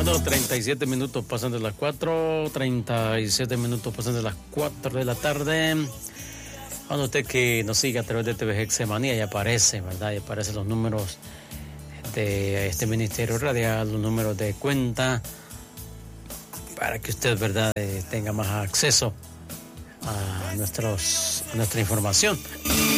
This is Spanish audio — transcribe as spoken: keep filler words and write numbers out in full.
Bueno, treinta y siete minutos pasan de las cuatro, treinta y siete minutos pasan de las cuatro de la tarde. Cuando usted que nos siga a través de T V Hexemanía, ya aparece, ¿verdad? Ya aparecen los números de este ministerio radial, los números de cuenta, para que usted, ¿verdad?, tenga más acceso a, nuestros, a nuestra información.